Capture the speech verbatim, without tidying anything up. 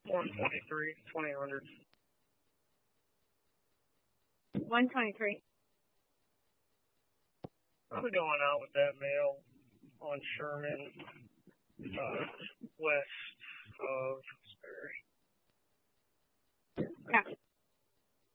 one twenty-three, twenty hundred. one twenty-three. I'll be going out with that mail on Sherman, uh, west